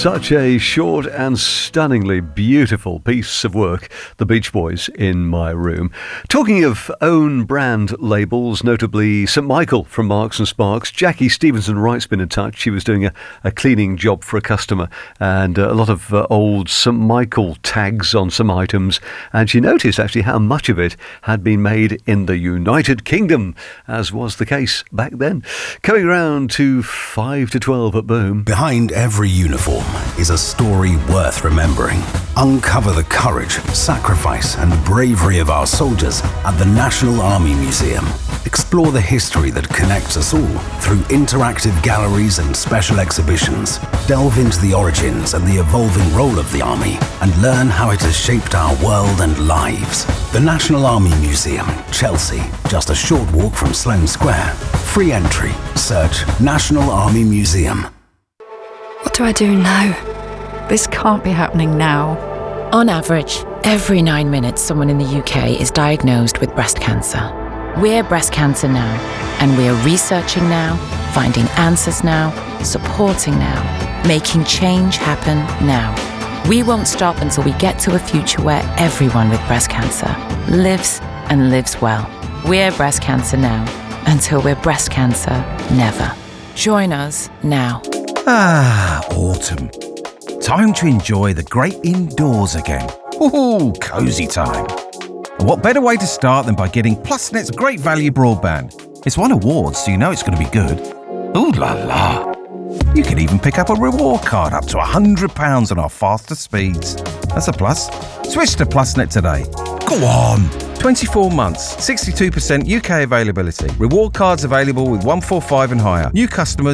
Such a short and stunningly beautiful piece of work, The Beach Boys, In My Room. Talking of own brand labels, notably St Michael from Marks and Sparks, Jackie Stevenson-Wright's been in touch. She was doing a cleaning job for a customer and a lot of old St Michael tags on some items, and she noticed actually how much of it had been made in the United Kingdom, as was the case back then. Coming around to 5 to 12 at Boom. Behind every uniform is a story worth remembering. Uncover the courage, sacrifice and bravery of our soldiers at the National Army Museum. Explore the history that connects us all through interactive galleries and special exhibitions. Delve into the origins and the evolving role of the Army and learn how it has shaped our world and lives. The National Army Museum, Chelsea, just a short walk from Sloane Square. Free entry. Search National Army Museum. What do I do now? This can't be happening now. On average, every 9 minutes someone in the UK is diagnosed with breast cancer. We're Breast Cancer Now, and we're researching now, finding answers now, supporting now, making change happen now. We won't stop until we get to a future where everyone with breast cancer lives and lives well. We're Breast Cancer Now, until we're breast cancer never. Join us now. Autumn. Time to enjoy the great indoors again. Ooh, cosy time. And what better way to start than by getting PlusNet's great value broadband? It's won awards, so you know it's going to be good. Ooh la la. You can even pick up a reward card up to £100 on our faster speeds. That's a plus. Switch to PlusNet today. Go on. 24 months, 62% UK availability. Reward cards available with 145 and higher. New customers